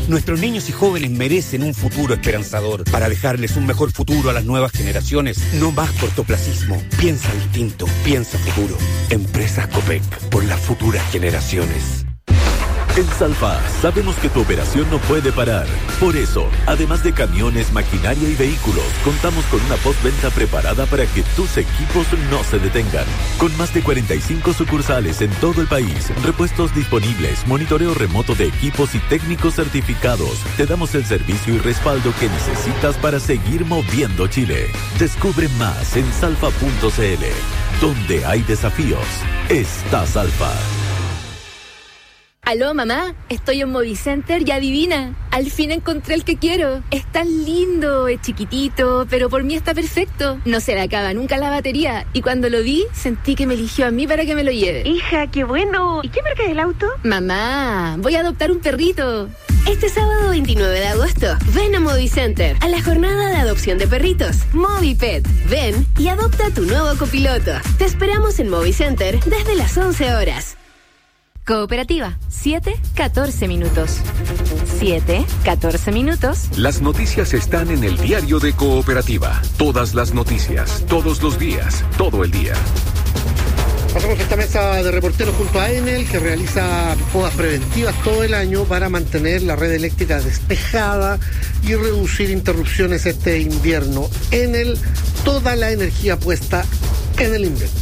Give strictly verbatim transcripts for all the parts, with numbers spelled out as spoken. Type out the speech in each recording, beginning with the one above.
Nuestros niños y jóvenes merecen un futuro esperanzador. Para dejarles un mejor futuro a las nuevas generaciones, no más cortoplacismo. Piensa distinto, piensa futuro. Empresas Copec, por las futuras generaciones. En Salfa sabemos que tu operación no puede parar. Por eso, además de camiones, maquinaria y vehículos, contamos con una postventa preparada para que tus equipos no se detengan. Con más de cuarenta y cinco sucursales en todo el país, repuestos disponibles, monitoreo remoto de equipos y técnicos certificados, te damos el servicio y respaldo que necesitas para seguir moviendo Chile. Descubre más en salfa punto c l. Donde hay desafíos, está Salfa. Aló, mamá, estoy en Movicenter y adivina, al fin encontré el que quiero. Es tan lindo, es chiquitito, pero por mí está perfecto. No se le acaba nunca la batería y cuando lo vi, sentí que me eligió a mí para que me lo lleve. Hija, qué bueno. ¿Y qué marca es el auto? Mamá, voy a adoptar un perrito. Este sábado veintinueve de agosto, ven a Movicenter, a la jornada de adopción de perritos, MoviPet. Ven y adopta tu nuevo copiloto. Te esperamos en Movicenter desde las once horas. Cooperativa, siete, catorce minutos. siete, catorce minutos. Las noticias están en el diario de Cooperativa. Todas las noticias, todos los días, todo el día. Pasamos a esta mesa de reporteros junto a Enel, que realiza podas preventivas todo el año para mantener la red eléctrica despejada y reducir interrupciones este invierno. Enel, toda la energía puesta en el invierno.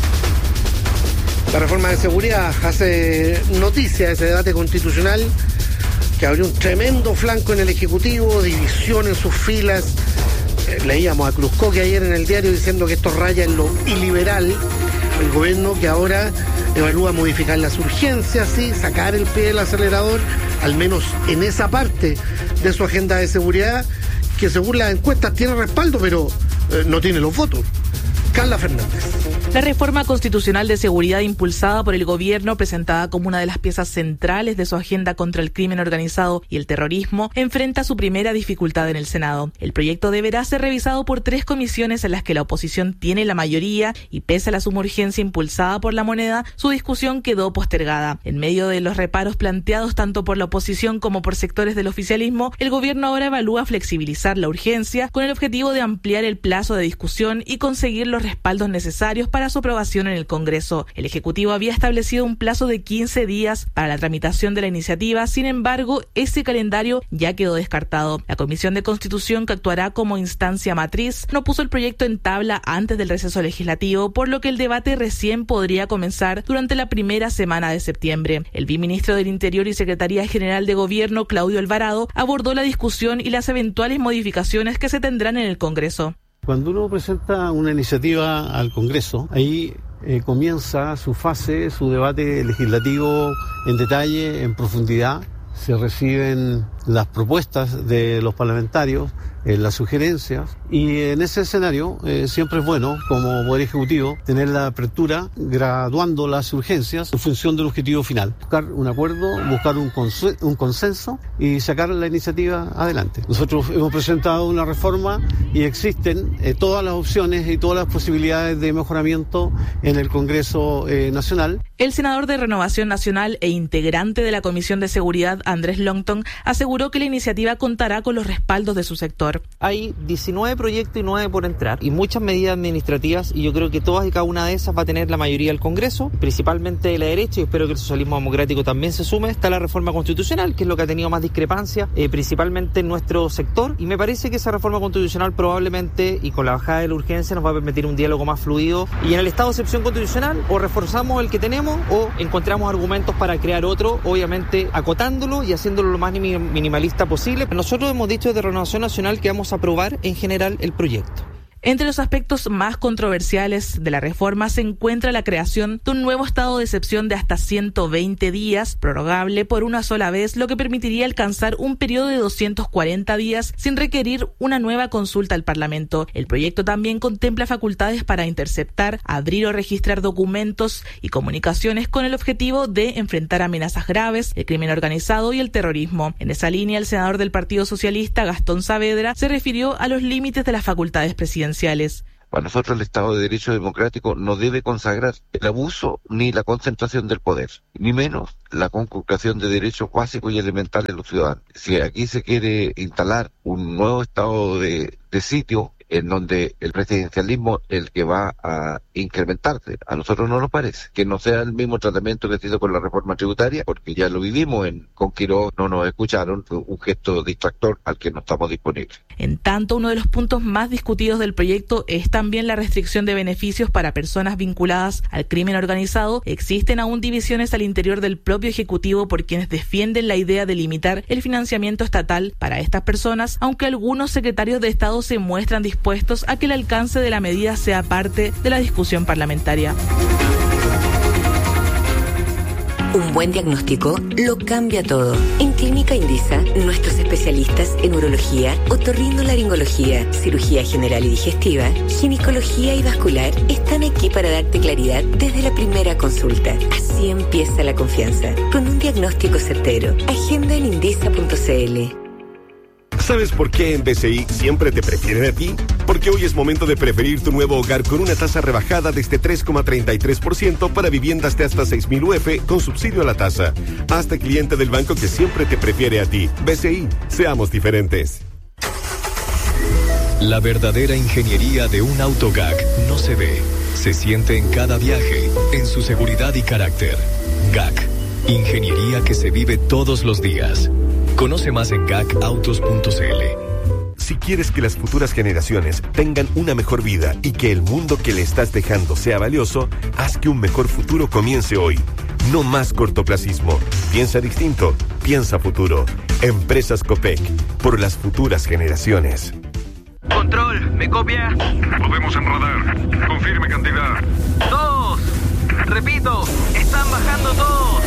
La reforma de seguridad hace noticia ese debate constitucional que abrió un tremendo flanco en el Ejecutivo, división en sus filas. Eh, leíamos a Cruzcoque ayer en el diario diciendo que esto raya en lo iliberal. El gobierno que ahora evalúa modificar las urgencias, sí, sacar el pie del acelerador, al menos en esa parte de su agenda de seguridad, que según las encuestas tiene respaldo, pero eh, no tiene los votos. Carla Fernández. La reforma constitucional de seguridad impulsada por el gobierno, presentada como una de las piezas centrales de su agenda contra el crimen organizado y el terrorismo, enfrenta su primera dificultad en el Senado. El proyecto deberá ser revisado por tres comisiones en las que la oposición tiene la mayoría y pese a la suma urgencia impulsada por la moneda, su discusión quedó postergada. En medio de los reparos planteados tanto por la oposición como por sectores del oficialismo, el gobierno ahora evalúa flexibilizar la urgencia con el objetivo de ampliar el plazo de discusión y conseguir los respaldos necesarios para su aprobación en el Congreso. El Ejecutivo había establecido un plazo de quince días para la tramitación de la iniciativa, sin embargo, ese calendario ya quedó descartado. La Comisión de Constitución, que actuará como instancia matriz, no puso el proyecto en tabla antes del receso legislativo, por lo que el debate recién podría comenzar durante la primera semana de septiembre. El viceministro del Interior y Secretaría General de Gobierno, Claudio Alvarado, abordó la discusión y las eventuales modificaciones que se tendrán en el Congreso. Cuando uno presenta una iniciativa al Congreso, ahí eh, comienza su fase, su debate legislativo en detalle, en profundidad. Se reciben las propuestas de los parlamentarios, eh, las sugerencias, y en ese escenario eh, siempre es bueno, como Poder Ejecutivo, tener la apertura graduando las urgencias en función del objetivo final. Buscar un acuerdo, buscar un, consu- un consenso y sacar la iniciativa adelante. Nosotros hemos presentado una reforma y existen eh, todas las opciones y todas las posibilidades de mejoramiento en el Congreso eh, Nacional. El senador de Renovación Nacional e integrante de la Comisión de Seguridad, Andrés Longton, aseguró que la iniciativa contará con los respaldos de su sector. Hay diecinueve proyectos y nueve por entrar y muchas medidas administrativas, y yo creo que todas y cada una de esas va a tener la mayoría del Congreso, principalmente de la derecha, y espero que el socialismo democrático también se sume. Está la reforma constitucional, que es lo que ha tenido más discrepancia, eh, principalmente en nuestro sector, y me parece que esa reforma constitucional probablemente, y con la bajada de la urgencia, nos va a permitir un diálogo más fluido, y en el estado de excepción constitucional o reforzamos el que tenemos o encontramos argumentos para crear otro, obviamente acotándolo y haciéndolo lo más minimalista posible. Nosotros hemos dicho desde Renovación Nacional que vamos a aprobar en general el proyecto. Entre los aspectos más controversiales de la reforma se encuentra la creación de un nuevo estado de excepción de hasta ciento veinte días, prorrogable por una sola vez, lo que permitiría alcanzar un periodo de doscientos cuarenta días sin requerir una nueva consulta al Parlamento. El proyecto también contempla facultades para interceptar, abrir o registrar documentos y comunicaciones con el objetivo de enfrentar amenazas graves, el crimen organizado y el terrorismo. En esa línea, el senador del Partido Socialista, Gastón Saavedra, se refirió a los límites de las facultades presidenciales. Para nosotros el Estado de Derecho democrático no debe consagrar el abuso ni la concentración del poder, ni menos la conculcación de derechos básicos y elementales de los ciudadanos. Si aquí se quiere instalar un nuevo estado de, de sitio en donde el presidencialismo es el que va a incrementarse, a nosotros no nos parece. Que no sea el mismo tratamiento que se hizo con la reforma tributaria, porque ya lo vivimos en, con Quiroz, no nos escucharon, fue un gesto distractor al que no estamos disponibles. En tanto, uno de los puntos más discutidos del proyecto es también la restricción de beneficios para personas vinculadas al crimen organizado. Existen aún divisiones al interior del propio Ejecutivo por quienes defienden la idea de limitar el financiamiento estatal para estas personas, aunque algunos secretarios de Estado se muestran dispuestos Puestos a que el alcance de la medida sea parte de la discusión parlamentaria. Un buen diagnóstico lo cambia todo. En Clínica Indisa, nuestros especialistas en urología, otorrinolaringología, cirugía general y digestiva, ginecología y vascular están aquí para darte claridad desde la primera consulta. Así empieza la confianza, con un diagnóstico certero. Agenda en indisa punto c l. ¿Sabes por qué en B C I siempre te prefieren a ti? Porque hoy es momento de preferir tu nuevo hogar con una tasa rebajada desde tres coma treinta y tres por ciento para viviendas de hasta seis mil U F con subsidio a la tasa. Hazte cliente del banco que siempre te prefiere a ti. B C I, seamos diferentes. La verdadera ingeniería de un auto G A C no se ve, se siente en cada viaje, en su seguridad y carácter. G A C, ingeniería que se vive todos los días. Conoce más en gac autos punto c l. Si quieres que las futuras generaciones tengan una mejor vida y que el mundo que le estás dejando sea valioso, haz que un mejor futuro comience hoy. No más cortoplacismo. Piensa distinto. Piensa futuro. Empresas Copec. Por las futuras generaciones. Control, ¿me copia? Lo vemos en radar. Confirme cantidad. Dos. Repito, están bajando todos.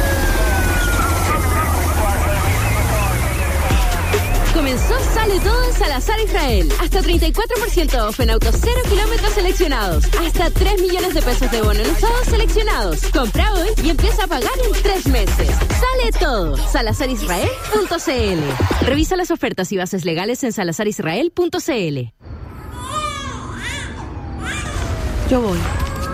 Comenzó Sale Todo en Salazar Israel. Hasta treinta y cuatro por ciento off en autos cero kilómetros seleccionados. Hasta tres millones de pesos de bono en usados seleccionados. Compra hoy y empieza a pagar en tres meses. Sale Todo. salazar israel punto c l. Revisa las ofertas y bases legales en salazar israel punto c l. Yo voy.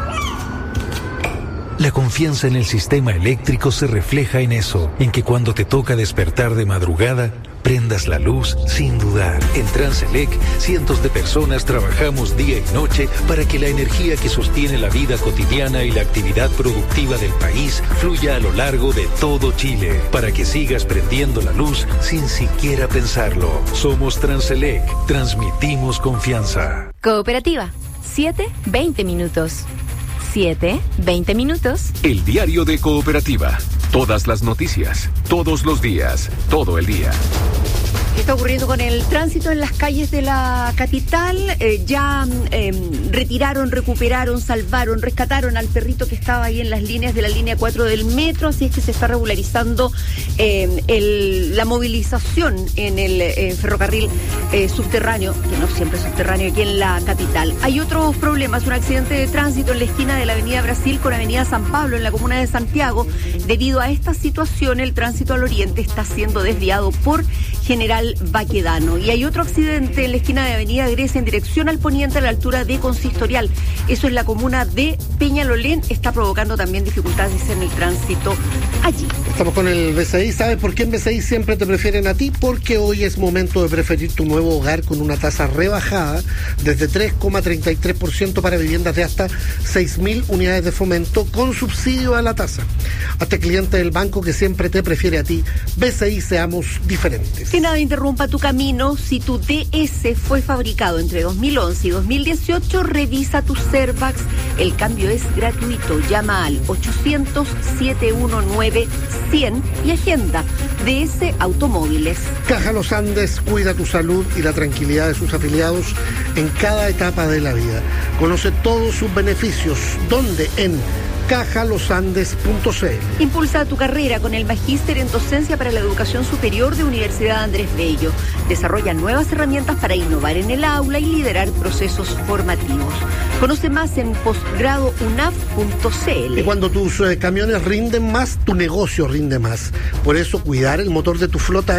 La confianza en el sistema eléctrico se refleja en eso, en que cuando te toca despertar de madrugada, prendas la luz sin dudar. En Transelec, cientos de personas trabajamos día y noche para que la energía que sostiene la vida cotidiana y la actividad productiva del país fluya a lo largo de todo Chile, para que sigas prendiendo la luz sin siquiera pensarlo. Somos Transelec, transmitimos confianza. Cooperativa, siete, veinte minutos. siete, veinte minutos. El diario de Cooperativa. Todas las noticias, todos los días, todo el día. ¿Qué está ocurriendo con el tránsito en las calles de la capital? Eh, ya eh, retiraron, recuperaron, salvaron, rescataron al perrito que estaba ahí en las líneas de la línea cuatro del metro, así es que se está regularizando eh, el, la movilización en el eh, ferrocarril eh, subterráneo, que no siempre es subterráneo, aquí en la capital. Hay otros problemas, un accidente de tránsito en la esquina de la avenida Brasil con avenida San Pablo en la comuna de Santiago. Debido a esta situación, el tránsito al oriente está siendo desviado por General Baquedano. Y hay otro accidente en la esquina de avenida Grecia en dirección al poniente a la altura de Consistorial. Eso es la comuna de Peñalolén. Está provocando también dificultades en el tránsito allí. Estamos con el B C I. ¿Sabes por qué en B C I siempre te prefieren a ti? Porque hoy es momento de preferir tu nuevo hogar con una tasa rebajada desde tres coma treinta y tres por ciento para viviendas de hasta seis mil unidades de fomento con subsidio a la tasa. Hazte cliente del banco que siempre te prefiere a ti. B C I, seamos diferentes. Que nada interrumpa tu camino. Si tu D S fue fabricado entre dos mil once y dos mil dieciocho, revisa tu Cervax. El cambio es gratuito. Llama al ochocientos, setecientos diecinueve, cien y agenda D S Automóviles. Caja Los Andes cuida tu salud y la tranquilidad de sus afiliados en cada etapa de la vida. Conoce todos sus beneficios. ¿Dónde? En caja los andes punto c l. Impulsa tu carrera con el Magíster en Docencia para la Educación Superior de Universidad Andrés Bello. Desarrolla nuevas herramientas para innovar en el aula y liderar procesos formativos. Conoce más en posgrado u n a f punto c l. Y cuando tus eh, camiones rinden más, tu negocio rinde más. Por eso, cuidar el motor de tu flota es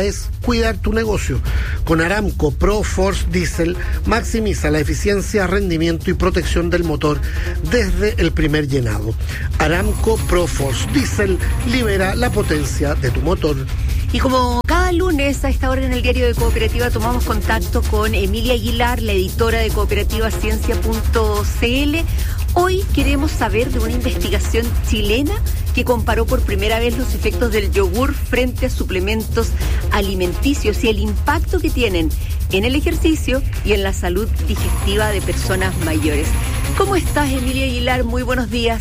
cuidar tu negocio. Con Aramco Pro Force Diesel maximiza la eficiencia, rendimiento y protección del motor desde el primer llenado. Aramco Pro Force Diesel libera la potencia de tu motor. Y como cada lunes a esta hora en el Diario de Cooperativa tomamos contacto con Emilia Aguilar, la editora de Cooperativa Ciencia punto c l. Hoy queremos saber de una investigación chilena que comparó por primera vez los efectos del yogur frente a suplementos alimenticios y el impacto que tienen en el ejercicio y en la salud digestiva de personas mayores. ¿Cómo estás, Emilia Aguilar? Muy buenos días.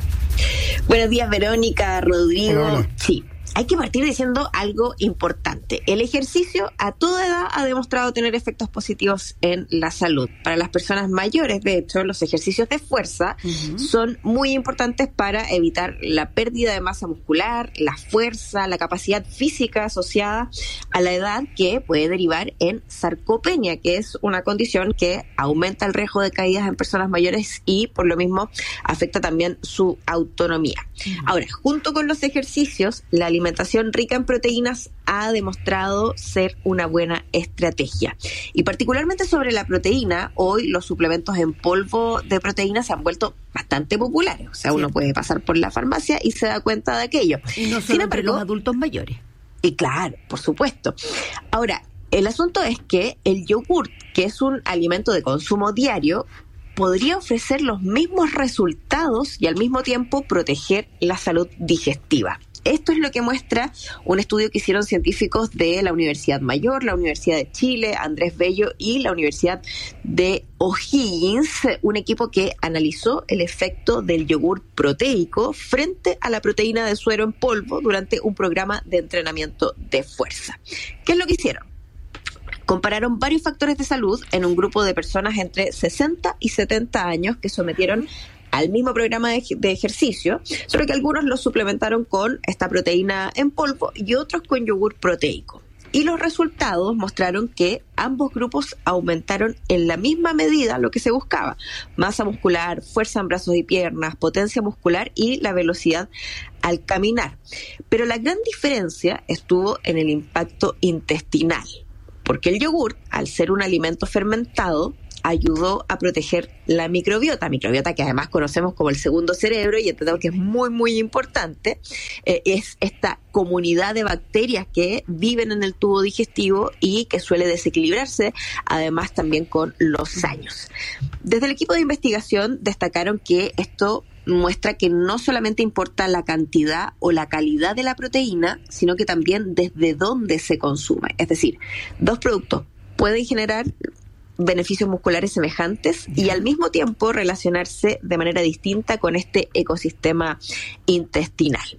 Buenos días, Verónica, Rodrigo. Hola, hola. Sí. Hay que partir diciendo algo importante. El ejercicio a toda edad ha demostrado tener efectos positivos en la salud. Para las personas mayores, de hecho, los ejercicios de fuerza uh-huh. son muy importantes para evitar la pérdida de masa muscular, la fuerza, la capacidad física asociada a la edad que puede derivar en sarcopenia, que es una condición que aumenta el riesgo de caídas en personas mayores y por lo mismo afecta también su autonomía. Uh-huh. Ahora, junto con los ejercicios, la alimentación alimentación rica en proteínas ha demostrado ser una buena estrategia. Y particularmente sobre la proteína, hoy los suplementos en polvo de proteína se han vuelto bastante populares. O sea, sí. uno puede pasar por la farmacia y se da cuenta de aquello. Y no solo entre los adultos mayores. Y claro, por supuesto. Ahora, el asunto es que el yogurt, que es un alimento de consumo diario, podría ofrecer los mismos resultados y al mismo tiempo proteger la salud digestiva. Esto es lo que muestra un estudio que hicieron científicos de la Universidad Mayor, la Universidad de Chile, Andrés Bello y la Universidad de O'Higgins, un equipo que analizó el efecto del yogur proteico frente a la proteína de suero en polvo durante un programa de entrenamiento de fuerza. ¿Qué es lo que hicieron? Compararon varios factores de salud en un grupo de personas entre sesenta y setenta años que sometieron al mismo programa de, de ejercicio, solo que algunos los suplementaron con esta proteína en polvo y otros con yogur proteico. Y los resultados mostraron que ambos grupos aumentaron en la misma medida lo que se buscaba: masa muscular, fuerza en brazos y piernas, potencia muscular y la velocidad al caminar. Pero la gran diferencia estuvo en el impacto intestinal, porque el yogur, al ser un alimento fermentado, ayudó a proteger la microbiota, microbiota que además conocemos como el segundo cerebro y entendemos que es muy, muy importante. Eh, es esta comunidad de bacterias que viven en el tubo digestivo y que suele desequilibrarse, además también con los años. Desde el equipo de investigación destacaron que esto muestra que no solamente importa la cantidad o la calidad de la proteína, sino que también desde dónde se consume. Es decir, dos productos pueden generar beneficios musculares semejantes y al mismo tiempo relacionarse de manera distinta con este ecosistema intestinal.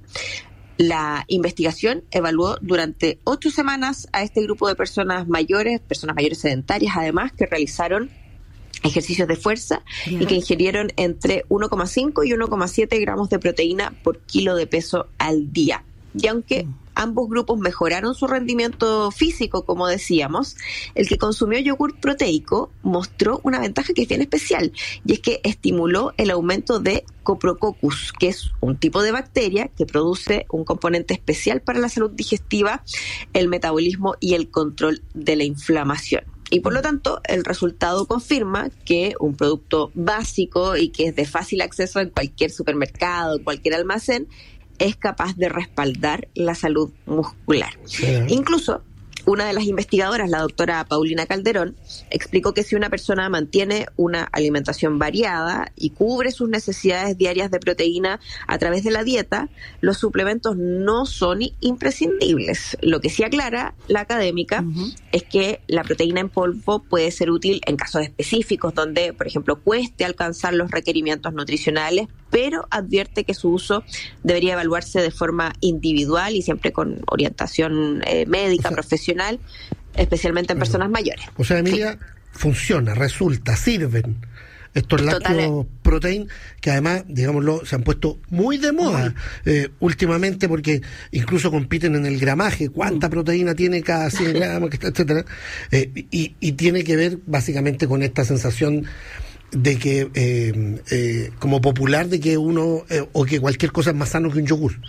La investigación evaluó durante ocho semanas a este grupo de personas mayores, personas mayores sedentarias además, que realizaron ejercicios de fuerza yeah. y que ingirieron entre uno coma cinco y uno coma siete gramos de proteína por kilo de peso al día. Y aunque mm. ambos grupos mejoraron su rendimiento físico, como decíamos, el que consumió yogur proteico mostró una ventaja que es bien especial, y es que estimuló el aumento de Coprococcus, que es un tipo de bacteria que produce un componente especial para la salud digestiva, el metabolismo y el control de la inflamación. Y por lo tanto, el resultado confirma que un producto básico y que es de fácil acceso en cualquier supermercado, en cualquier almacén, es capaz de respaldar la salud muscular. Sí. Incluso, una de las investigadoras, la doctora Paulina Calderón, explicó que si una persona mantiene una alimentación variada y cubre sus necesidades diarias de proteína a través de la dieta, los suplementos no son imprescindibles. Lo que sí aclara la académica uh-huh. es que la proteína en polvo puede ser útil en casos específicos donde, por ejemplo, cueste alcanzar los requerimientos nutricionales, pero advierte que su uso debería evaluarse de forma individual y siempre con orientación eh, médica, o sea, profesional, especialmente en personas mayores. O sea, Emilia, sí. funciona, resulta, sirven estos lácteos protein, que además, digámoslo, se han puesto muy de moda eh, últimamente, porque incluso compiten en el gramaje, cuánta proteína tiene cada cien gramos, etcétera, eh, y, y tiene que ver básicamente con esta sensación de que eh, eh, como popular de que uno eh, o que cualquier cosa es más sano que un yogur.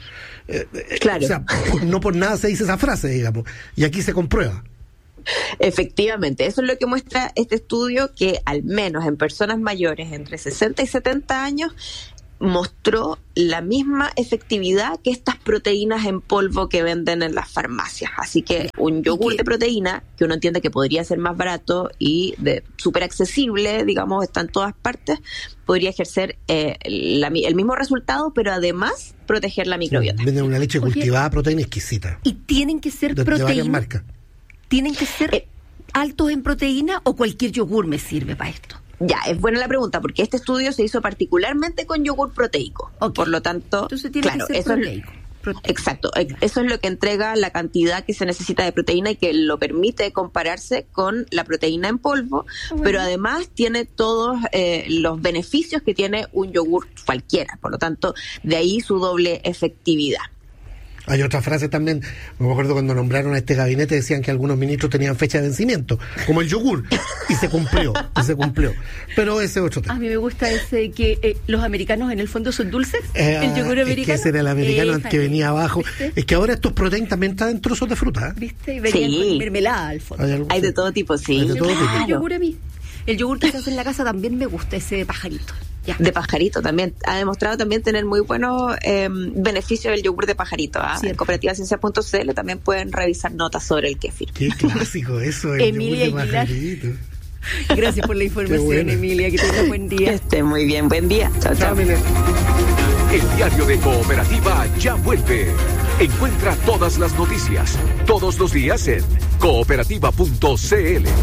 Eh, claro. O sea, no por nada se dice esa frase, digamos, y aquí se comprueba. Efectivamente, eso es lo que muestra este estudio, que al menos en personas mayores entre sesenta y setenta años mostró la misma efectividad que estas proteínas en polvo que venden en las farmacias. Así que un yogur de proteína, que uno entiende que podría ser más barato y de súper accesible, digamos, está en todas partes, podría ejercer eh, la, el mismo resultado, pero además proteger la microbiota. Venden una leche cultivada, proteína exquisita. ¿Y tienen que ser de, proteínas? De varias marcas. ¿Tienen que ser eh, altos en proteína o cualquier yogur me sirve para esto? Ya, es buena la pregunta, porque este estudio se hizo particularmente con yogur proteico. Okay. Por lo tanto, entonces tiene claro, que ser eso proteico. Es, proteico. Exacto, eso es lo que entrega la cantidad que se necesita de proteína y que lo permite compararse con la proteína en polvo, bueno. Pero además tiene todos eh, los beneficios que tiene un yogur cualquiera. Por lo tanto, de ahí su doble efectividad. Hay otra frase también, me acuerdo cuando nombraron a este gabinete, decían que algunos ministros tenían fecha de vencimiento, como el yogur, y se cumplió, y se cumplió. Pero ese es otro tema. A mí me gusta ese que eh, los americanos en el fondo son dulces, eh, el yogur americano. Es que ese era el americano eh, que venía abajo. ¿Viste? Es que ahora estos proteínas también traen trozos de fruta. ¿eh? ¿Viste? Y venían sí. con mermelada al fondo. Hay, hay de todo tipo, sí. Hay de todo tipo. El yogur a mí. El yogur que se hace en la casa también me gusta, ese pajarito. Ya. De pajarito también. Ha demostrado también tener muy buenos eh, beneficios el yogur de pajarito. ¿eh? En cooperativa ciencia punto c l también pueden revisar notas sobre el kéfir. Qué clásico eso, el Emilia yogur de Aguilar. Pajarito. Gracias por la información, Emilia. Que tengas buen día. Que esté muy bien. Buen día. Chao, chao. El diario de Cooperativa ya vuelve. Encuentra todas las noticias, todos los días en cooperativa punto c l.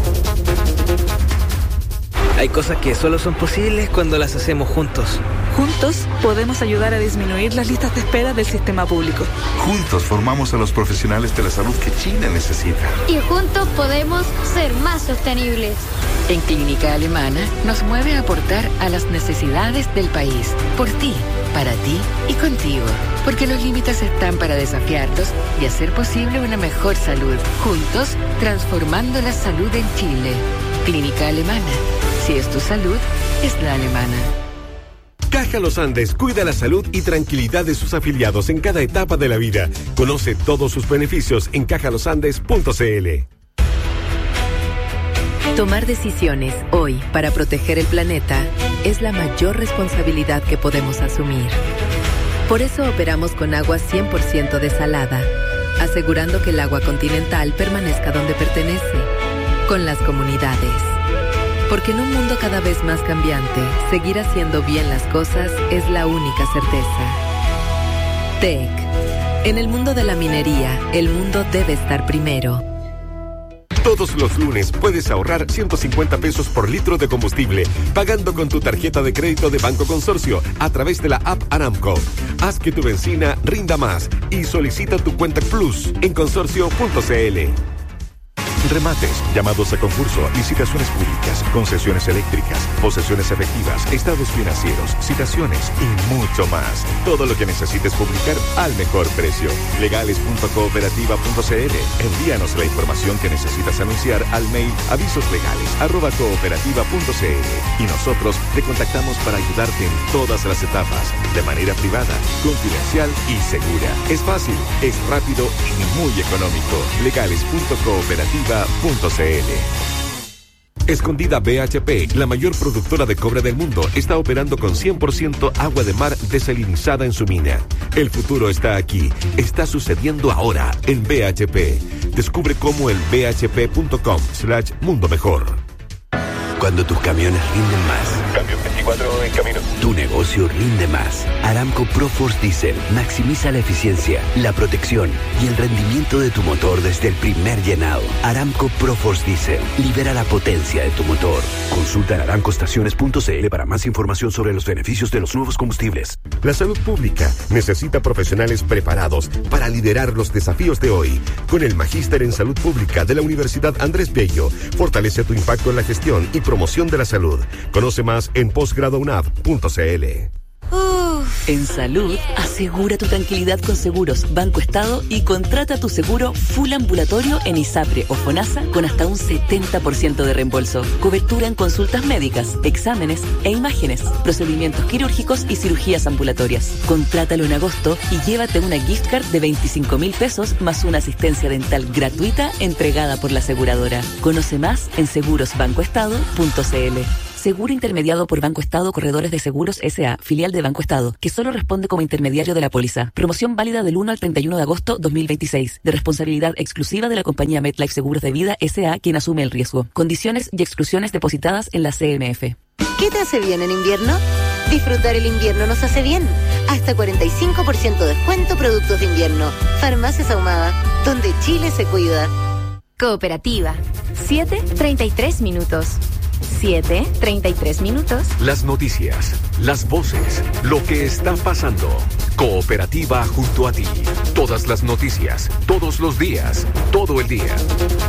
Hay cosas que solo son posibles cuando las hacemos juntos. Juntos podemos ayudar a disminuir las listas de espera del sistema público. Juntos formamos a los profesionales de la salud que Chile necesita. Y juntos podemos ser más sostenibles. En Clínica Alemana nos mueve a aportar a las necesidades del país. Por ti, para ti y contigo. Porque los límites están para desafiarlos y hacer posible una mejor salud. Juntos, transformando la salud en Chile. Clínica Alemana. Si es tu salud, es la alemana. Caja Los Andes cuida la salud y tranquilidad de sus afiliados en cada etapa de la vida. Conoce todos sus beneficios en caja los andes punto c l. Tomar decisiones hoy para proteger el planeta es la mayor responsabilidad que podemos asumir. Por eso operamos con agua cien por ciento desalada, asegurando que el agua continental permanezca donde pertenece, con las comunidades. Porque en un mundo cada vez más cambiante, seguir haciendo bien las cosas es la única certeza. T E C. En el mundo de la minería, el mundo debe estar primero. Todos los lunes puedes ahorrar ciento cincuenta pesos por litro de combustible, pagando con tu tarjeta de crédito de Banco Consorcio a través de la app Aramco. Haz que tu benzina rinda más y solicita tu cuenta Plus en consorcio punto c l. Remates, llamados a concurso, licitaciones públicas, concesiones eléctricas, posesiones efectivas, estados financieros, citaciones y mucho más. Todo lo que necesites publicar al mejor precio. legales punto cooperativa punto c l. Envíanos la información que necesitas anunciar al mail avisoslegales arroba cooperativa punto c l y nosotros te contactamos para ayudarte en todas las etapas, de manera privada, confidencial y segura. Es fácil, es rápido y muy económico. legales punto cooperativa punto c l. Escondida B H P, la mayor productora de cobre del mundo, está operando con cien por ciento agua de mar desalinizada en su mina. El futuro está aquí, está sucediendo ahora en B H P. Descubre cómo el b h p punto com slash mundo mejor. Cuando tus camiones rinden más. Cambio veinticuatro en camino. Tu negocio rinde más. Aramco ProForce Diesel maximiza la eficiencia, la protección y el rendimiento de tu motor desde el primer llenado. Aramco ProForce Diesel libera la potencia de tu motor. Consulta en aramco estaciones punto c l para más información sobre los beneficios de los nuevos combustibles. La salud pública necesita profesionales preparados para liderar los desafíos de hoy. Con el Magíster en Salud Pública de la Universidad Andrés Bello, fortalece tu impacto en la gestión y promoción de la salud. Conoce más en posgrado u n a v punto c l. Uf, En salud, asegura tu tranquilidad con Seguros Banco Estado y contrata tu seguro full ambulatorio en ISAPRE o FONASA con hasta un setenta por ciento de reembolso. Cobertura en consultas médicas, exámenes e imágenes, procedimientos quirúrgicos y cirugías ambulatorias. Contrátalo en agosto y llévate una gift card de veinticinco mil pesos más una asistencia dental gratuita entregada por la aseguradora. Conoce más en seguros banco estado punto c l. Seguro intermediado por Banco Estado Corredores de Seguros S A, filial de Banco Estado, que solo responde como intermediario de la póliza. Promoción válida del uno al treinta y uno de agosto dos mil veintiséis, de responsabilidad exclusiva de la compañía MetLife Seguros de Vida S A, quien asume el riesgo. Condiciones y exclusiones depositadas en la C M F. ¿Qué te hace bien en invierno? Disfrutar el invierno nos hace bien. Hasta cuarenta y cinco por ciento descuento productos de invierno. Farmacias Ahumada, donde Chile se cuida. Cooperativa. siete treinta y tres minutos. siete treinta y tres minutos. Las noticias, las voces, lo que está pasando. Cooperativa junto a ti. Todas las noticias, todos los días, todo el día.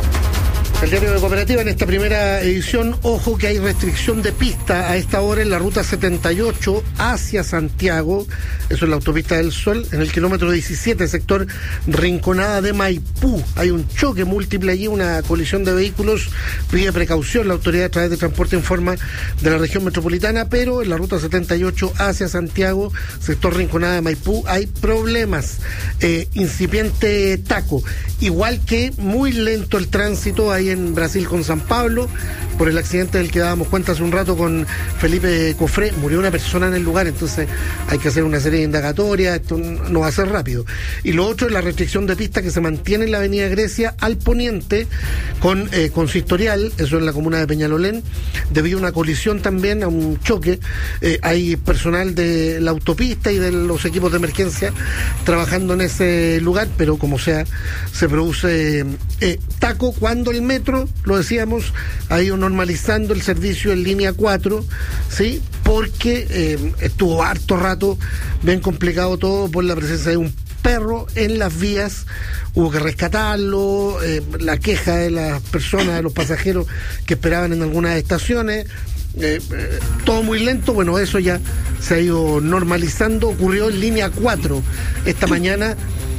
El diario de Cooperativa en esta primera edición, ojo que hay restricción de pista a esta hora en la ruta setenta y ocho hacia Santiago, eso es la autopista del Sol, en el kilómetro diecisiete, sector Rinconada de Maipú. Hay un choque múltiple allí, una colisión de vehículos, pide precaución la autoridad a través de transporte en forma de la región metropolitana, pero en la ruta setenta y ocho hacia Santiago, sector Rinconada de Maipú, hay problemas, eh, incipiente taco, igual que muy lento el tránsito ahí en Brasil con San Pablo, por el accidente del que dábamos cuenta hace un rato con Felipe Cofré, murió una persona en el lugar, entonces hay que hacer una serie de indagatorias, esto no va a ser rápido. Y lo otro es la restricción de pista que se mantiene en la avenida Grecia al poniente con eh, consistorial, eso en la comuna de Peñalolén, debido a una colisión también, a un choque. Eh, hay personal de la autopista y de los equipos de emergencia trabajando en ese lugar, pero como sea, se produce eh, taco cuando el metro, lo decíamos, ha ido normalizando el servicio en línea cuatro, ¿sí? Porque eh, estuvo harto rato bien complicado todo por la presencia de un perro en las vías, hubo que rescatarlo, eh, la queja de las personas, de los pasajeros que esperaban en algunas estaciones, eh, eh, todo muy lento. Bueno, eso ya se ha ido normalizando, ocurrió en línea cuatro esta mañana,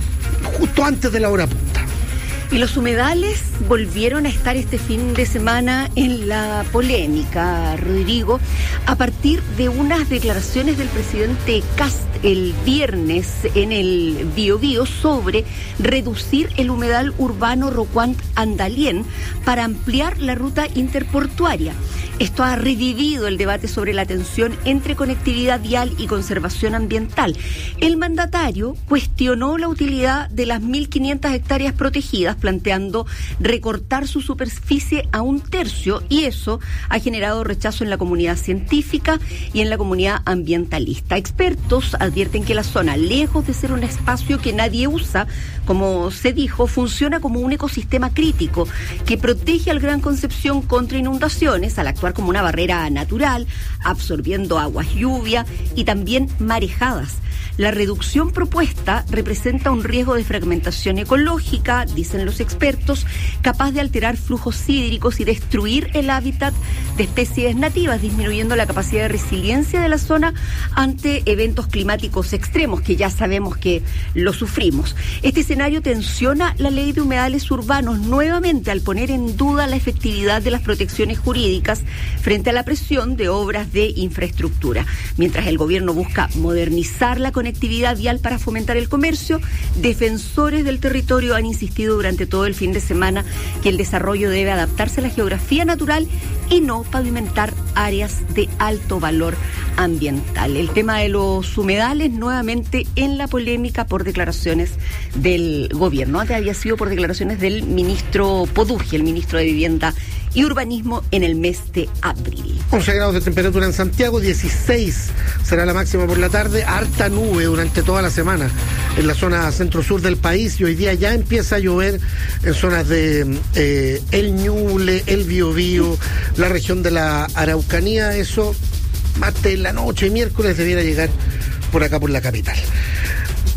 justo antes de la hora punta. Y los humedales volvieron a estar este fin de semana en la polémica, Rodrigo, a partir de unas declaraciones del presidente Kast el viernes en el Biobío sobre reducir el humedal urbano Rocuant-Andalién para ampliar la ruta interportuaria. Esto ha revivido el debate sobre la tensión entre conectividad vial y conservación ambiental. El mandatario cuestionó la utilidad de las mil quinientas hectáreas protegidas, planteando recortar su superficie a un tercio, y eso ha generado rechazo en la comunidad científica y en la comunidad ambientalista. Expertos advierten que la zona, lejos de ser un espacio que nadie usa, como se dijo, funciona como un ecosistema crítico que protege al Gran Concepción contra inundaciones, al actuar como una barrera natural, absorbiendo aguas lluvia y también marejadas. La reducción propuesta representa un riesgo de fragmentación ecológica, dicen los expertos, capaz de alterar flujos hídricos y destruir el hábitat de especies nativas, disminuyendo la capacidad de resiliencia de la zona ante eventos climáticos extremos, que ya sabemos que lo sufrimos. Este escenario tensiona la ley de humedales urbanos nuevamente al poner en duda la efectividad de las protecciones jurídicas frente a la presión de obras de infraestructura. Mientras el gobierno busca modernizar la conectividad vial para fomentar el comercio, defensores del territorio han insistido durante todo el fin de semana que el desarrollo debe adaptarse a la geografía natural y no pavimentar áreas de alto valor ambiental. El tema de los humedales nuevamente en la polémica por declaraciones del gobierno. Antes había sido por declaraciones del ministro Podurgi, el ministro de Vivienda y Urbanismo, en el mes de abril. once grados de temperatura en Santiago, dieciséis será la máxima por la tarde, harta nube durante toda la semana en la zona centro-sur del país, y hoy día ya empieza a llover en zonas de eh, El Ñuble, El Biobío, la región de la Araucanía. Eso martes en la noche, miércoles debiera llegar por acá por la capital.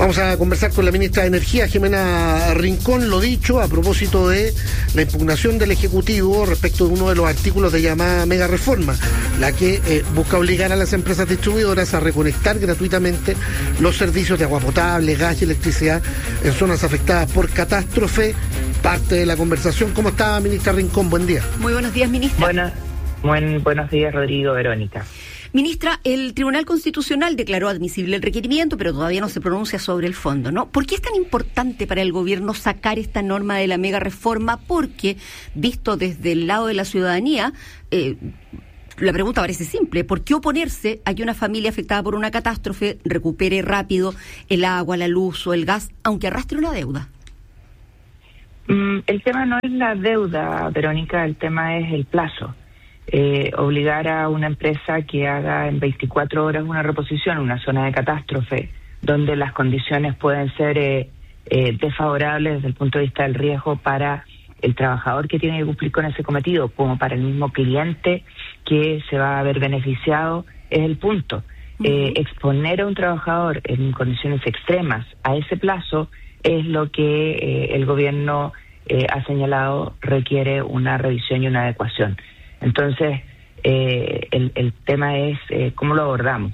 Vamos a conversar con la ministra de Energía, Jimena Rincón, lo dicho, a propósito de la impugnación del Ejecutivo respecto de uno de los artículos de llamada mega reforma, la que eh, busca obligar a las empresas distribuidoras a reconectar gratuitamente los servicios de agua potable, gas y electricidad en zonas afectadas por catástrofe. Parte de la conversación. ¿Cómo está, ministra Rincón? Buen día. Muy buenos días, ministra. Buenas, buen, buenos días, Rodrigo, Verónica. Ministra, el Tribunal Constitucional declaró admisible el requerimiento, pero todavía no se pronuncia sobre el fondo, ¿no? ¿Por qué es tan importante para el gobierno sacar esta norma de la mega reforma? Porque, visto desde el lado de la ciudadanía, eh, la pregunta parece simple. ¿Por qué oponerse a que una familia afectada por una catástrofe recupere rápido el agua, la luz o el gas, aunque arrastre una deuda? Mm, el tema no es la deuda, Verónica, el tema es el plazo. Eh, obligar a una empresa que haga en veinticuatro horas una reposición en una zona de catástrofe, donde las condiciones pueden ser eh, eh, desfavorables desde el punto de vista del riesgo para el trabajador que tiene que cumplir con ese cometido, como para el mismo cliente que se va a ver beneficiado, es el punto. Uh-huh. Eh, exponer a un trabajador en condiciones extremas a ese plazo es lo que eh, el gobierno eh, ha señalado requiere una revisión y una adecuación. Entonces, eh, el, el tema es eh, cómo lo abordamos.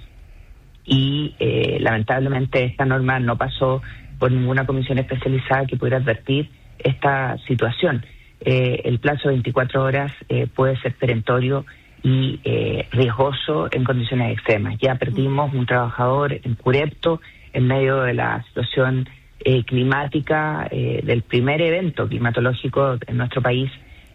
Y eh, lamentablemente esta norma no pasó por ninguna comisión especializada que pudiera advertir esta situación. Eh, el plazo de veinticuatro horas eh, puede ser perentorio y eh, riesgoso en condiciones extremas. Ya perdimos un trabajador en Curepto en medio de la situación eh, climática eh, del primer evento climatológico en nuestro país.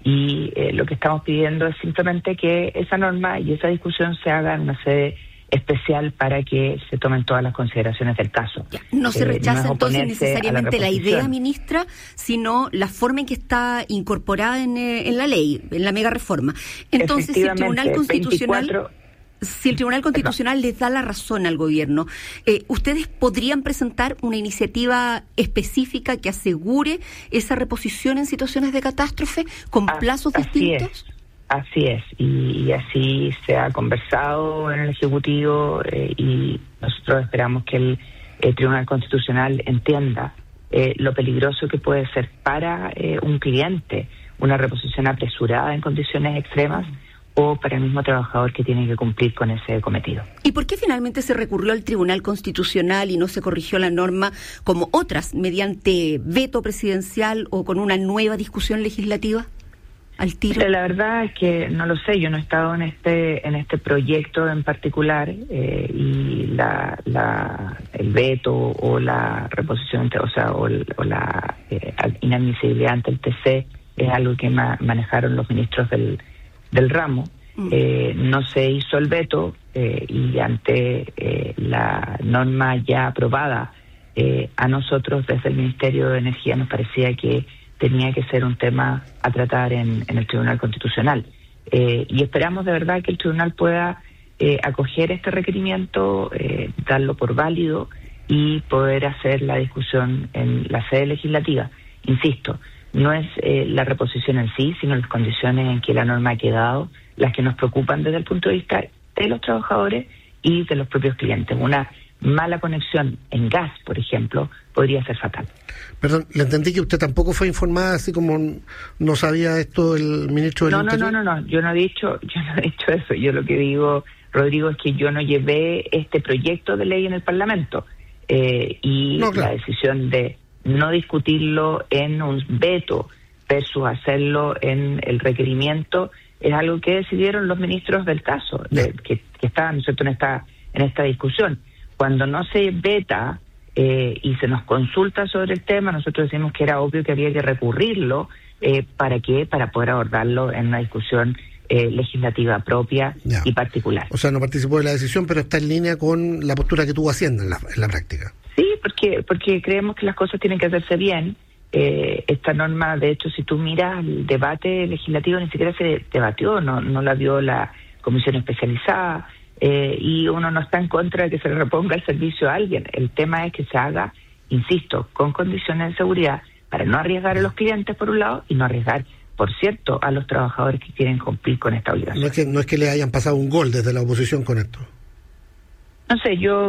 Y eh, lo que estamos pidiendo es simplemente que esa norma y esa discusión se haga en una sede especial para que se tomen todas las consideraciones del caso. Ya, no se rechaza eh, no entonces necesariamente la, la idea, ministra, sino la forma en que está incorporada en, eh, en la ley, en la mega reforma. Entonces, si el Tribunal Constitucional... veinticuatro Si el Tribunal Constitucional les da la razón al gobierno, eh, ¿ustedes podrían presentar una iniciativa específica que asegure esa reposición en situaciones de catástrofe con plazos así distintos? Es, así es, y, y así se ha conversado en el Ejecutivo eh, y nosotros esperamos que el, el Tribunal Constitucional entienda eh, lo peligroso que puede ser para eh, un cliente una reposición apresurada en condiciones extremas, o para el mismo trabajador que tiene que cumplir con ese cometido. ¿Y por qué finalmente se recurrió al Tribunal Constitucional y no se corrigió la norma como otras, mediante veto presidencial o con una nueva discusión legislativa al tiro? La verdad es que no lo sé, yo no he estado en este en este proyecto en particular eh, y la, la el veto o la reposición, o sea, o, el, o la eh, inadmisibilidad ante el T C es algo que ma- manejaron los ministros del del ramo. Eh, no se hizo el veto eh, y ante eh, la norma ya aprobada eh, a nosotros desde el Ministerio de Energía nos parecía que tenía que ser un tema a tratar en, en el Tribunal Constitucional eh, y esperamos de verdad que el Tribunal pueda eh, acoger este requerimiento, eh, darlo por válido y poder hacer la discusión en la sede legislativa. Insisto, no es eh, la reposición en sí, sino las condiciones en que la norma ha quedado, las que nos preocupan desde el punto de vista de los trabajadores y de los propios clientes. Una mala conexión en gas, por ejemplo, podría ser fatal. Perdón, le entendí que usted tampoco fue informada, así como no sabía esto el ministro del no, Interior. No, no, no, no, yo no he dicho, yo no he dicho eso. Yo lo que digo, Rodrigo, es que yo no llevé este proyecto de ley en el Parlamento eh, y no, claro. La decisión de no discutirlo en un veto versus hacerlo en el requerimiento es algo que decidieron los ministros del caso, de, que, que estaban, ¿no es cierto?, en esta, en esta discusión. Cuando no se veta eh, y se nos consulta sobre el tema, nosotros decimos que era obvio que había que recurrirlo, eh, ¿para qué? Para poder abordarlo en una discusión eh, legislativa propia ya. y particular. O sea, no participó de la decisión, pero está en línea con la postura que tuvo Hacienda en la, en la práctica. Sí, porque porque creemos que las cosas tienen que hacerse bien. Eh, esta norma, de hecho, si tú miras el debate legislativo, ni siquiera se debatió, no no la vio la comisión especializada, eh, y uno no está en contra de que se le reponga el servicio a alguien. El tema es que se haga, insisto, con condiciones de seguridad para no arriesgar a los clientes, por un lado, y no arriesgar, por cierto, a los trabajadores que quieren cumplir con esta obligación. No es que, no es que le hayan pasado un gol desde la oposición con esto. No sé, yo...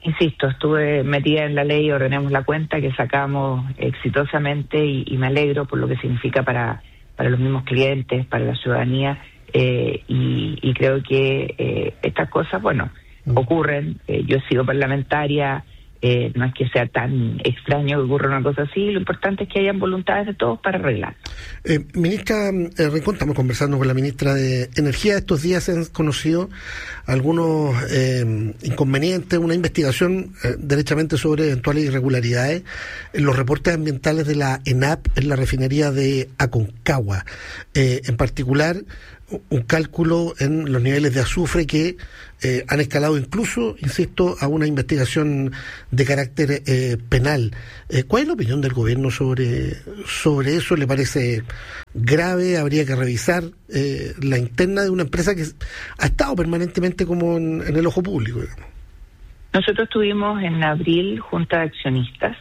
Insisto, estuve metida en la ley Ordenemos la Cuenta, que sacamos exitosamente y, y me alegro por lo que significa para, para los mismos clientes, para la ciudadanía, eh, y, y creo que eh, estas cosas, bueno, mm. ocurren. Eh, yo he sido parlamentaria, eh, no es que sea tan extraño que ocurra una cosa así, lo importante es que hayan voluntades de todos para arreglar. Eh, ministra eh, Rincón, estamos conversando con la ministra de Energía. Estos días se han conocido algunos eh, inconvenientes, una investigación eh, derechamente sobre eventuales irregularidades en los reportes ambientales de la ENAP en la refinería de Aconcagua. Eh, en particular, un cálculo en los niveles de azufre que eh, han escalado incluso, insisto, a una investigación de carácter eh, penal. Eh, ¿Cuál es la opinión del gobierno sobre, sobre eso? ¿Le parece grave? ¿Habría que revisar eh, la interna de una empresa que ha estado permanentemente como en, en el ojo público, digamos? Nosotros tuvimos en abril junta de accionistas.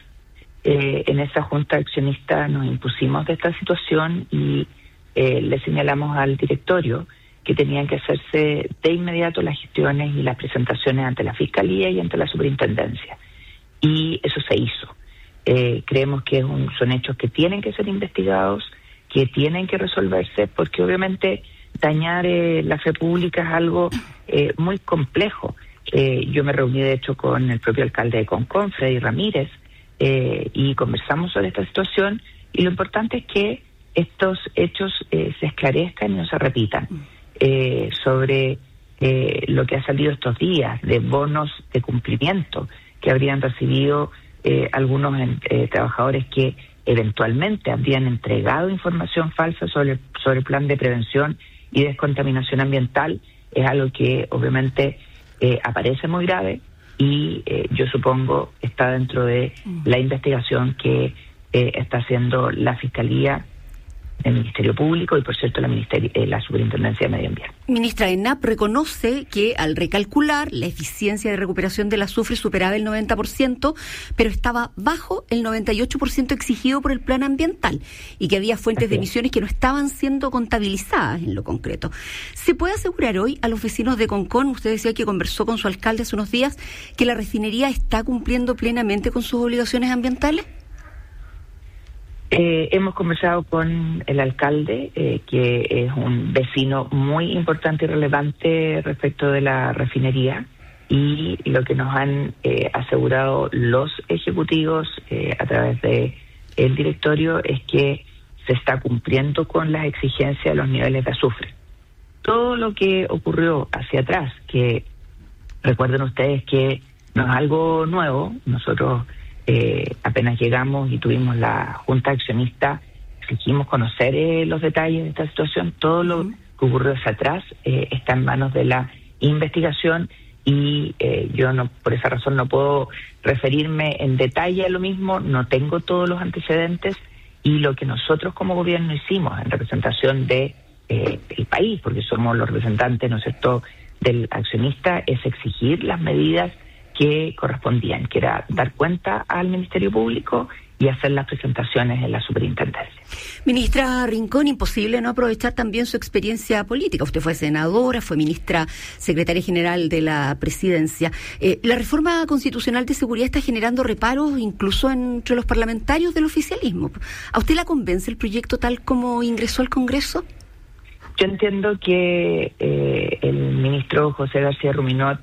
Eh, en esa junta de accionistas nos impusimos de esta situación y Eh, le señalamos al directorio que tenían que hacerse de inmediato las gestiones y las presentaciones ante la Fiscalía y ante la Superintendencia. Y eso se hizo. Eh, creemos que es un, son hechos que tienen que ser investigados, que tienen que resolverse, porque obviamente dañar eh, la fe pública es algo eh, muy complejo. Eh, yo me reuní, de hecho, con el propio alcalde de Concón, Freddy Ramírez, eh, y conversamos sobre esta situación, y lo importante es que estos hechos eh, se esclarezcan y no se repitan. Eh, sobre eh, lo que ha salido estos días de bonos de cumplimiento que habrían recibido eh, algunos eh, trabajadores que eventualmente habrían entregado información falsa sobre, sobre el plan de prevención y descontaminación ambiental, es algo que obviamente eh, aparece muy grave y eh, yo supongo está dentro de la investigación que eh, está haciendo la Fiscalía, el Ministerio Público y, por cierto, la, Ministerio, eh, la Superintendencia de Medio Ambiente. Ministra, ENAP reconoce que al recalcular la eficiencia de recuperación del azufre superaba el noventa por ciento, pero estaba bajo el noventa y ocho por ciento exigido por el plan ambiental y que había fuentes de emisiones que no estaban siendo contabilizadas en lo concreto. ¿Se puede asegurar hoy a los vecinos de Concón, usted decía que conversó con su alcalde hace unos días, que la refinería está cumpliendo plenamente con sus obligaciones ambientales? Eh, hemos conversado con el alcalde, eh, que es un vecino muy importante y relevante respecto de la refinería, y lo que nos han eh, asegurado los ejecutivos eh, a través de el directorio es que se está cumpliendo con las exigencias de los niveles de azufre. Todo lo que ocurrió hacia atrás, que recuerden ustedes que no es algo nuevo, nosotros Eh, apenas llegamos y tuvimos la junta accionista, exigimos conocer eh, los detalles de esta situación. Todo lo que ocurrió hacia atrás eh, está en manos de la investigación y eh, yo no, por esa razón no puedo referirme en detalle a lo mismo, no tengo todos los antecedentes, y lo que nosotros como gobierno hicimos en representación de eh, el país, porque somos los representantes, ¿no es cierto?, del accionista, es exigir las medidas que correspondían, que era dar cuenta al Ministerio Público y hacer las presentaciones en la Superintendencia. Ministra Rincón, imposible no aprovechar también su experiencia política. Usted fue senadora, fue ministra secretaria general de la Presidencia. Eh, la reforma constitucional de seguridad está generando reparos incluso entre los parlamentarios del oficialismo. ¿A usted la convence el proyecto tal como ingresó al Congreso? Yo entiendo que eh, el ministro José García Ruminot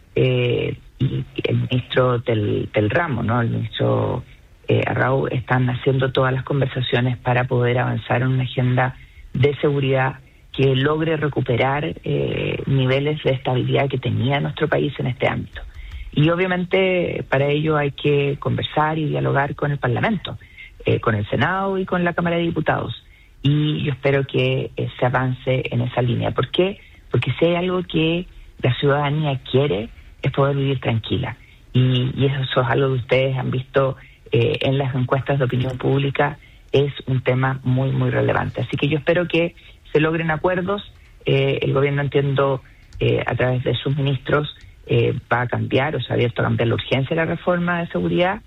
eh, y el ministro del, del ramo, ¿no? El ministro eh, Arrau, están haciendo todas las conversaciones para poder avanzar en una agenda de seguridad que logre recuperar eh, niveles de estabilidad que tenía nuestro país en este ámbito. Y obviamente para ello hay que conversar y dialogar con el Parlamento, eh, con el Senado y con la Cámara de Diputados. Y yo espero que eh, se avance en esa línea. ¿Por qué? Porque si hay algo que la ciudadanía quiere, es poder vivir tranquila. Y, y eso es algo que ustedes han visto eh, en las encuestas de opinión pública, es un tema muy, muy relevante. Así que yo espero que se logren acuerdos. Eh, el gobierno, entiendo, eh, a través de sus ministros, eh, va a cambiar, o se ha abierto a cambiar la urgencia de la reforma de seguridad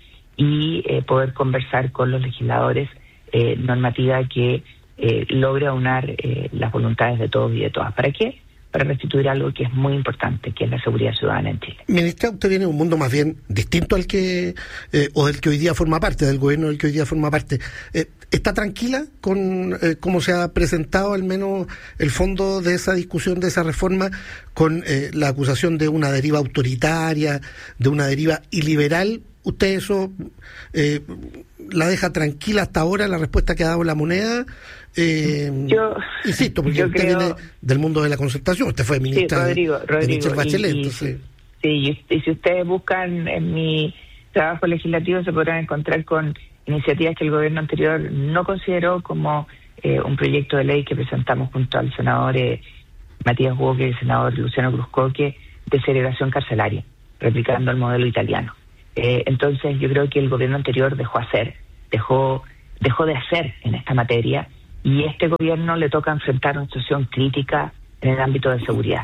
y eh, poder conversar con los legisladores eh, normativa que eh, logre aunar eh, las voluntades de todos y de todas. ¿Para qué? para restituir algo que es muy importante, que es la seguridad ciudadana en Chile. Ministra, usted viene de un mundo más bien distinto al que, eh, o del que hoy día forma parte, del gobierno del que hoy día forma parte. Eh, ¿Está tranquila con eh, cómo se ha presentado al menos el fondo de esa discusión, de esa reforma, con eh, la acusación de una deriva autoritaria, de una deriva iliberal? ¿Usted eso eh, la deja tranquila hasta ahora, la respuesta que ha dado la Moneda? Eh, yo, insisto, porque yo usted creo, viene del mundo de la concertación, usted fue ministra sí, Rodrigo, de, Rodrigo, de Michelle Bachelet. Y, y, entonces... Sí, y, y si ustedes buscan en mi trabajo legislativo se podrán encontrar con iniciativas que el gobierno anterior no consideró como eh, un proyecto de ley que presentamos junto al senador eh, Matías Walker y el senador Luciano Cruzcoque de segregación carcelaria, replicando el modelo italiano. Eh, entonces yo creo que el gobierno anterior dejó hacer, dejó, dejó de hacer en esta materia, y este gobierno le toca enfrentar una situación crítica en el ámbito de seguridad.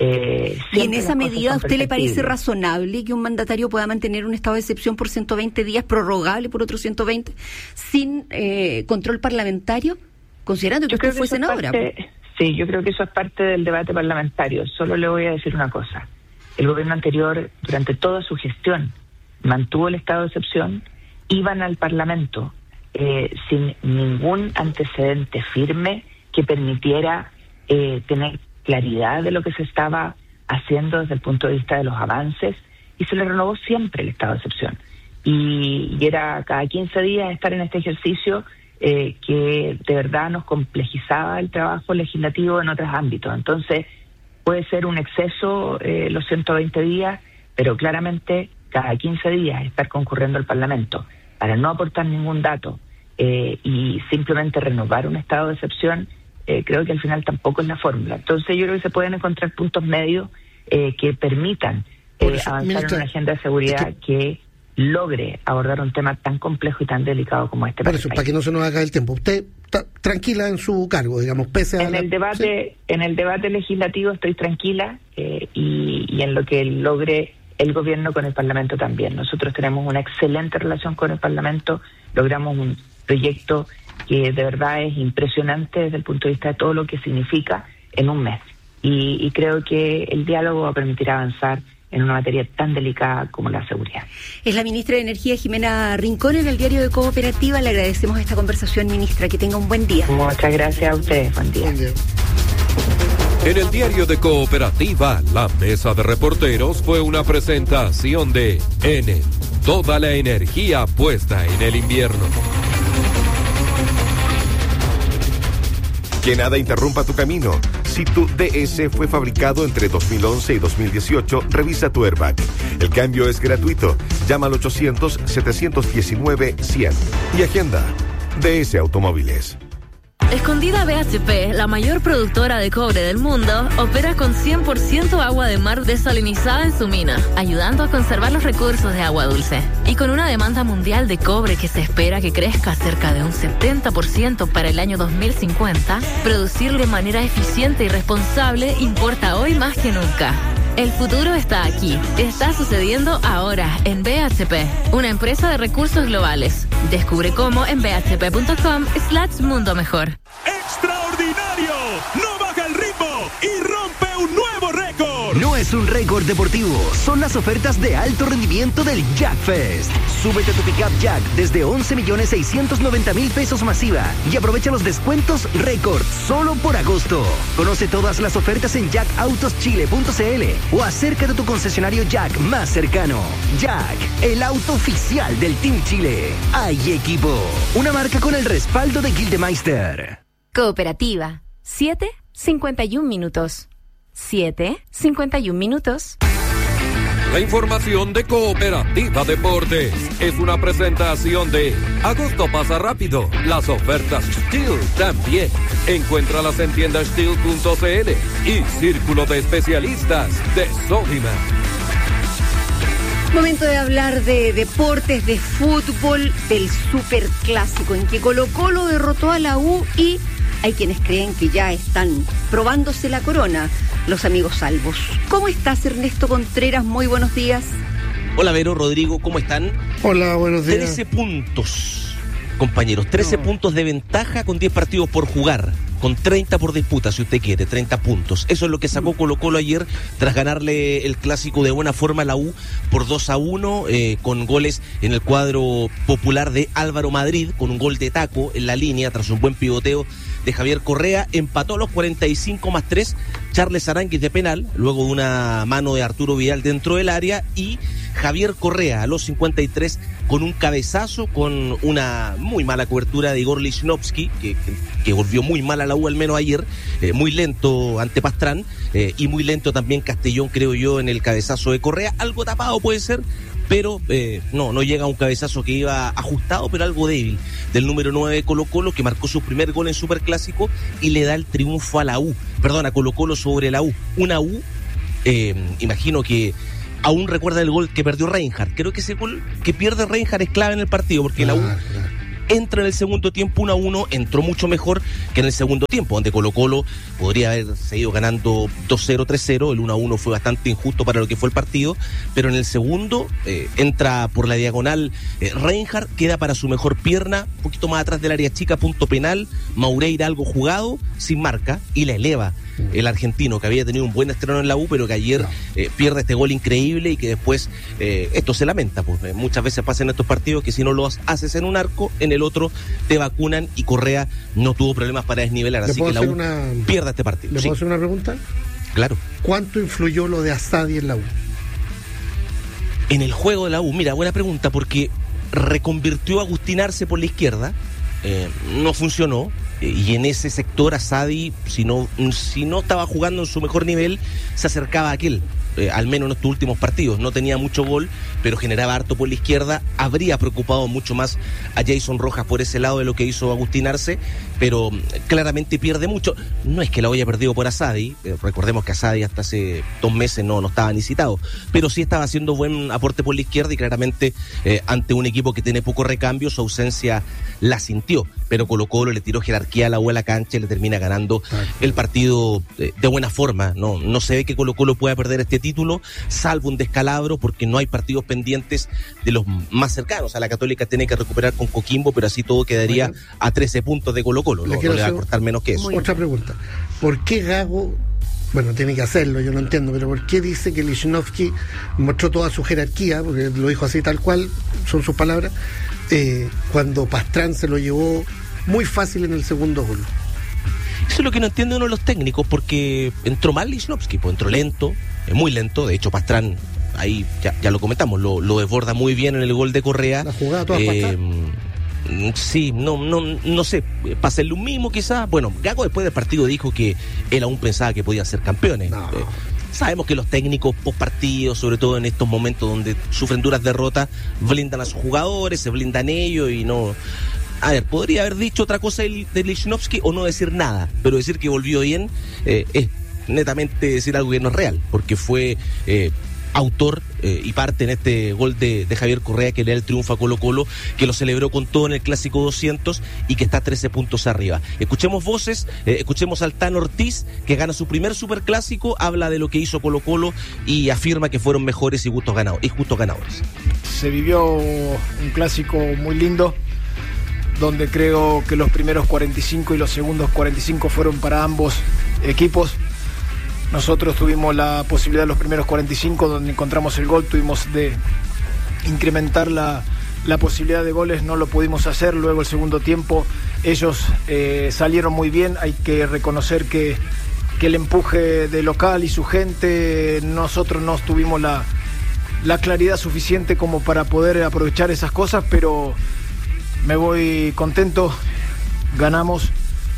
Eh, ¿Y en esa medida a usted le parece razonable que un mandatario pueda mantener un estado de excepción por ciento veinte días, prorrogable por otros ciento veinte, sin eh, control parlamentario, considerando que yo usted fue senadora? Parte, sí, yo creo que eso es parte del debate parlamentario. Solo le voy a decir una cosa. El gobierno anterior, durante toda su gestión, mantuvo el estado de excepción, iban al Parlamento eh, sin ningún antecedente firme que permitiera eh, tener claridad de lo que se estaba haciendo desde el punto de vista de los avances, y se le renovó siempre el estado de excepción. Y, y era cada quince días estar en este ejercicio eh, que de verdad nos complejizaba el trabajo legislativo en otros ámbitos. Entonces, puede ser un exceso eh, los ciento veinte días, pero claramente cada quince días estar concurriendo al Parlamento para no aportar ningún dato eh, y simplemente renovar un estado de excepción, eh, creo que al final tampoco es la fórmula. Entonces yo creo que se pueden encontrar puntos medios eh, que permitan eh, eso, avanzar ministra, en una agenda de seguridad es que... que logre abordar un tema tan complejo y tan delicado como este. Por eso, para que no se nos haga el tiempo. Usted está tranquila en su cargo, digamos, pese a... En la... el debate, ¿sí? En el debate legislativo estoy tranquila eh, y, y en lo que logre el gobierno con el Parlamento también. Nosotros tenemos una excelente relación con el Parlamento, logramos un proyecto que de verdad es impresionante desde el punto de vista de todo lo que significa en un mes. Y, y creo que el diálogo va a permitir avanzar en una materia tan delicada como la seguridad. Es la ministra de Energía, Jimena Rincón, en el diario de Cooperativa. Le agradecemos esta conversación, ministra. Que tenga un buen día. Muchas gracias a ustedes. Buen día. Buen día. En el diario de Cooperativa, la mesa de reporteros fue una presentación de Enel. Toda la energía puesta en el invierno. Que nada interrumpa tu camino. Si tu D S fue fabricado entre dos mil once y dos mil dieciocho, revisa tu airbag. El cambio es gratuito. Llama al ochocientos, setecientos diecinueve, cien. Y agenda D S Automóviles. Escondida B H P, la mayor productora de cobre del mundo, opera con cien por ciento agua de mar desalinizada en su mina, ayudando a conservar los recursos de agua dulce. Y con una demanda mundial de cobre que se espera que crezca cerca de un setenta por ciento para el año dos mil cincuenta, producir de manera eficiente y responsable importa hoy más que nunca. El futuro está aquí. Está sucediendo ahora en B H P, una empresa de recursos globales. Descubre cómo en bhp.com slash mundo mejor. ¡Extraordinario! ¡No baja el ritmo y rompe un nuevo récord! No es un récord deportivo, son las ofertas de alto rendimiento del Jack Fest. Súbete a tu pickup Jack desde once millones seiscientos noventa mil pesos masiva y aprovecha los descuentos récord solo por agosto. Conoce todas las ofertas en jack autos chile punto c l o acércate a tu concesionario Jack más cercano. Jack, el auto oficial del Team Chile. Hay equipo. Una marca con el respaldo de Gildemeister. Cooperativa. siete cincuenta y un minutos. siete cincuenta y un minutos. La información de Cooperativa Deportes es una presentación de Agosto pasa rápido. Las ofertas Steel también. Encuéntralas en tienda steel punto c l y Círculo de Especialistas de Sodimac. Momento de hablar de deportes, de fútbol, del superclásico en que Colo-Colo derrotó a la U y hay quienes creen que ya están probándose la corona, los amigos salvos. ¿Cómo estás, Ernesto Contreras? Muy buenos días. Hola, Vero, Rodrigo, ¿cómo están? Hola, buenos días. trece puntos, compañeros, trece no. puntos de ventaja con diez partidos por jugar. con treinta por disputa, si usted quiere, treinta puntos. Eso es lo que sacó Colo-Colo ayer tras ganarle el clásico de buena forma a la U por dos a uno, eh, con goles en el cuadro popular de Álvaro Madrid, con un gol de taco en la línea tras un buen pivoteo de Javier Correa. Empató a los cuarenta y cinco más tres Charles Aránguiz de penal, luego de una mano de Arturo Vidal dentro del área, y Javier Correa a los cincuenta y tres con un cabezazo, con una muy mala cobertura de Igor Lichnowsky, que, que, que volvió muy mal a la U al menos ayer, eh, muy lento ante Pastrán, eh, y muy lento también Castellón, creo yo, en el cabezazo de Correa, algo tapado puede ser, pero eh, no, no llega a un cabezazo que iba ajustado, pero algo débil, del número nueve de Colo-Colo, que marcó su primer gol en Superclásico y le da el triunfo a la U, perdón, a Colo-Colo sobre la U. Una U, eh, imagino que aún recuerda el gol que perdió Reinhardt. Creo que ese gol que pierde Reinhardt es clave en el partido, porque la U entra en el segundo tiempo uno a uno, entró mucho mejor que en el segundo tiempo, donde Colo-Colo podría haber seguido ganando dos cero, tres cero, el uno a uno fue bastante injusto para lo que fue el partido, pero en el segundo eh, entra por la diagonal eh, Reinhardt, queda para su mejor pierna, un poquito más atrás del área chica, punto penal, Maureira algo jugado, sin marca, y la eleva el argentino, que había tenido un buen estreno en la U, pero que ayer eh, pierde este gol increíble y que después eh, esto se lamenta, pues eh, muchas veces pasa en estos partidos que si no los haces en un arco, en el otro te vacunan, y Correa no tuvo problemas para desnivelar, así que la U una... pierde este partido. ¿Le sí. puedo hacer una pregunta? Claro. ¿Cuánto influyó lo de Asadi en la U? En el juego de la U, mira, buena pregunta, porque reconvirtió a Agustín Arce por la izquierda, eh, no funcionó. Y en ese sector Asadi, si no, si no estaba jugando en su mejor nivel, se acercaba a aquel, eh, al menos en estos últimos partidos. No tenía mucho gol, pero generaba harto por la izquierda. Habría preocupado mucho más a Jason Rojas por ese lado de lo que hizo Agustín Arce, pero claramente pierde mucho. No es que lo haya perdido por Asadi, eh, recordemos que Asadi hasta hace dos meses no, no estaba ni citado, pero sí estaba haciendo buen aporte por la izquierda, y claramente eh, ante un equipo que tiene poco recambio, su ausencia la sintió, pero Colo-Colo le tiró jerarquía a la U a la cancha y le termina ganando el partido de, de buena forma. No, no se ve que Colo-Colo pueda perder este título, salvo un descalabro, porque no hay partidos pendientes de los más cercanos. A la Católica tiene que recuperar con Coquimbo, pero así todo quedaría bueno, a trece puntos de Colo-Colo, no, no le va a cortar menos que eso. Otra pregunta, ¿por qué Gago, bueno, tiene que hacerlo, yo no entiendo, pero ¿por qué dice que Lichnowsky mostró toda su jerarquía, porque lo dijo así tal cual, son sus palabras, eh, cuando Pastrán se lo llevó muy fácil en el segundo gol? Eso es lo que no entiende uno de los técnicos, porque entró mal Lichnowsky, pues entró lento, eh, muy lento. De hecho Pastrán, ahí ya, ya lo comentamos, lo, lo desborda muy bien en el gol de Correa. La jugada toda eh, Sí, no, no, no sé, pasa lo mismo quizás. Bueno, Gago después del partido dijo que él aún pensaba que podían ser campeones. No. Eh, sabemos que los técnicos post partido, sobre todo en estos momentos donde sufren duras derrotas, blindan a sus jugadores, se blindan ellos y no... A ver, podría haber dicho otra cosa de Lichnowsky o no decir nada, pero decir que volvió bien eh, es netamente decir algo que no es real, porque fue eh, autor eh, y parte en este gol de, de Javier Correa, que le da el triunfo a Colo-Colo, que lo celebró con todo en el Clásico doscientos y que está trece puntos arriba. Escuchemos voces, eh, escuchemos al Tano Ortiz, que gana su primer Superclásico, habla de lo que hizo Colo-Colo y afirma que fueron mejores y justos ganadores, y justos ganadores. Se vivió un clásico muy lindo, donde creo que los primeros cuarenta y cinco y los segundos cuarenta y cinco fueron para ambos equipos. Nosotros tuvimos la posibilidad de los primeros cuarenta y cinco, donde encontramos el gol, tuvimos de incrementar la, la posibilidad de goles, no lo pudimos hacer. Luego el segundo tiempo ellos eh, salieron muy bien. Hay que reconocer que, que el empuje de local y su gente, nosotros no tuvimos la, la claridad suficiente como para poder aprovechar esas cosas, pero me voy contento, ganamos.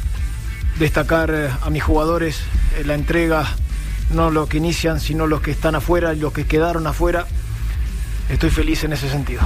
Destacar a mis jugadores, la entrega, no los que inician, sino los que están afuera, los que quedaron afuera. Estoy feliz en ese sentido.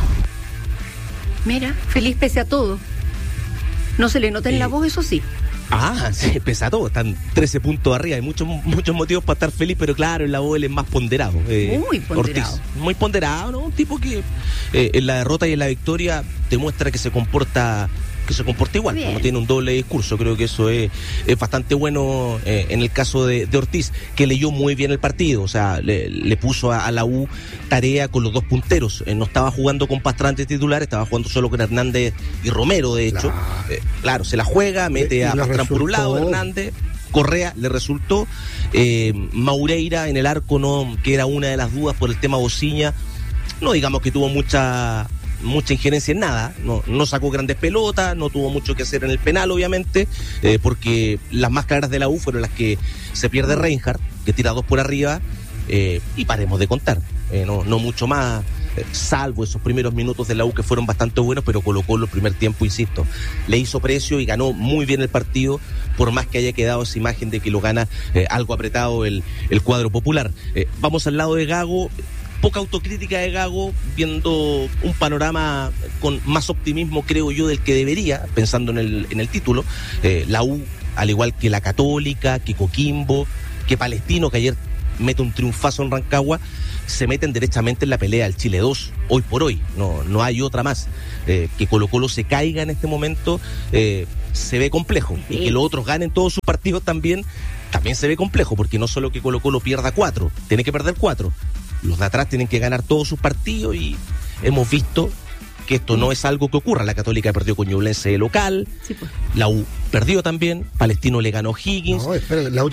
Mira, feliz pese a todo. No se le nota en eh, la voz, eso sí. Ah, sí, pese a todo, están trece puntos arriba, hay muchos muchos motivos para estar feliz, pero claro, en la voz él es más ponderado. Eh, muy ponderado. Ortiz, muy ponderado, ¿no? Un tipo que eh, en la derrota y en la victoria demuestra que se comporta que se comporte igual, no tiene un doble discurso. Creo que eso es, es bastante bueno eh, en el caso de, de Ortiz, que leyó muy bien el partido, o sea, le, le puso a, a la U tarea con los dos punteros. Eh, no estaba jugando con Pastrante titular, estaba jugando solo con Hernández y Romero, de hecho. Claro, eh, claro se la juega, mete y, a Pastrán por un lado, Hernández. Correa le resultó, eh, Maureira en el arco, no, que era una de las dudas por el tema Bociña, no digamos que tuvo mucha mucha injerencia en nada, no, no sacó grandes pelotas, no tuvo mucho que hacer en el penal, obviamente, eh, porque las más claras de la U fueron las que se pierde Reinhardt, que tira dos por arriba, eh, y paremos de contar, eh, no, no mucho más, eh, salvo esos primeros minutos de la U que fueron bastante buenos, pero colocó el primer tiempo, insisto, le hizo precio y ganó muy bien el partido, por más que haya quedado esa imagen de que lo gana eh, algo apretado el, el cuadro popular. Eh, vamos al lado de Gago. Poca autocrítica de Gago, viendo un panorama con más optimismo, creo yo, del que debería, pensando en el, en el título. Eh, la U, al igual que la Católica, que Coquimbo, que Palestino, que ayer mete un triunfazo en Rancagua, se meten derechamente en la pelea del Chile dos, hoy por hoy, no, no hay otra más. Eh, que Colo-Colo se caiga en este momento, eh, se ve complejo, y que los otros ganen todos sus partidos también, también se ve complejo, porque no solo que Colo-Colo pierda cuatro, tiene que perder cuatro. Los de atrás tienen que ganar todos sus partidos y hemos visto que esto no es algo que ocurra. La Católica perdió con Ñublense local, sí, pues. La U perdió también, Palestino le ganó Higgins. No, espera, la